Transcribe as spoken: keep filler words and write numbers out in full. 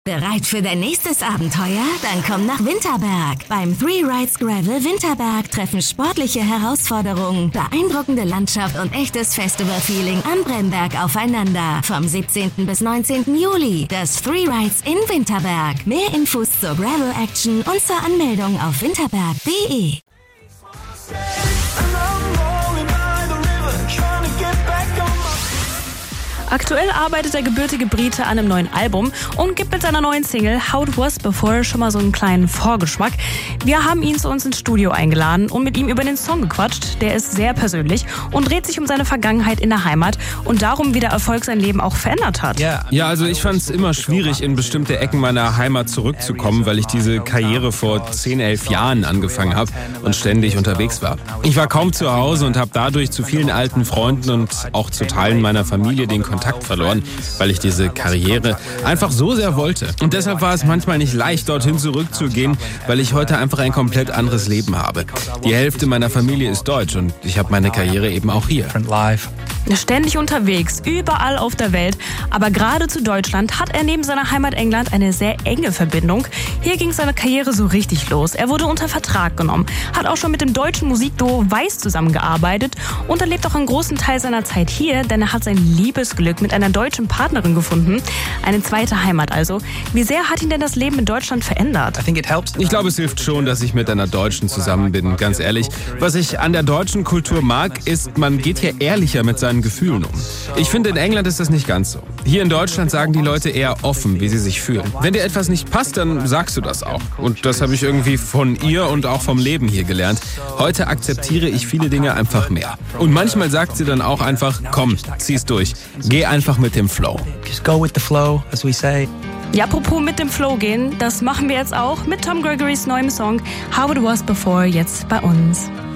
Bereit für dein nächstes Abenteuer? Dann komm nach Winterberg. Beim Three Rides Gravel Winterberg treffen sportliche Herausforderungen, beeindruckende Landschaft und echtes Festival-Feeling am Bremberg aufeinander. Vom siebzehnten bis neunzehnten Juli. Das Three Rides in Winterberg. Mehr Infos zur Gravel-Action und zur Anmeldung auf winterberg punkt de. Aktuell arbeitet der gebürtige Brite an einem neuen Album und gibt mit seiner neuen Single How It Was Before schon mal so einen kleinen Vorgeschmack. Wir haben ihn zu uns ins Studio eingeladen und mit ihm über den Song gequatscht. Der ist sehr persönlich und dreht sich um seine Vergangenheit in der Heimat und darum, wie der Erfolg sein Leben auch verändert hat. Ja, also ich fand es immer schwierig, in bestimmte Ecken meiner Heimat zurückzukommen, weil ich diese Karriere vor zehn, elf Jahren angefangen habe und ständig unterwegs war. Ich war kaum zu Hause und habe dadurch zu vielen alten Freunden und auch zu Teilen meiner Familie den Kontakt verloren, weil ich diese Karriere einfach so sehr wollte. Und deshalb war es manchmal nicht leicht, dorthin zurückzugehen, weil ich heute einfach ein komplett anderes Leben habe. Die Hälfte meiner Familie ist deutsch und ich habe meine Karriere eben auch hier. Ständig unterwegs, überall auf der Welt. Aber gerade zu Deutschland hat er neben seiner Heimat England eine sehr enge Verbindung. Hier ging seine Karriere so richtig los. Er wurde unter Vertrag genommen, hat auch schon mit dem deutschen Musikduo Weiß zusammengearbeitet und erlebt auch einen großen Teil seiner Zeit hier, denn er hat sein Liebesglück mit einer deutschen Partnerin gefunden. Eine zweite Heimat also. Wie sehr hat ihn denn das Leben in Deutschland verändert? Ich glaube, es hilft schon, dass ich mit einer Deutschen zusammen bin, ganz ehrlich. Was ich an der deutschen Kultur mag, ist, man geht hier ehrlicher mit seinen Gefühlen um. Ich finde, in England ist das nicht ganz so. Hier in Deutschland sagen die Leute eher offen, wie sie sich fühlen. Wenn dir etwas nicht passt, dann sagst du das auch. Und das habe ich irgendwie von ihr und auch vom Leben hier gelernt. Heute akzeptiere ich viele Dinge einfach mehr. Und manchmal sagt sie dann auch einfach, komm, zieh's durch. Geh einfach mit dem Flow. Just go with the flow, as we say. Ja, apropos mit dem Flow gehen, das machen wir jetzt auch mit Tom Gregorys neuem Song How It Was Before jetzt bei uns.